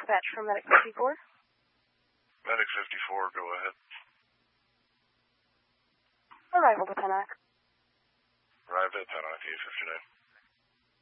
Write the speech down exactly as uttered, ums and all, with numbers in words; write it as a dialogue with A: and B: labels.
A: dispatch from Medic fifty-four.
B: Medic fifty-four, go ahead.
A: Arrival to Pennock.
B: Arrived at Pennock, eight fifty-nine.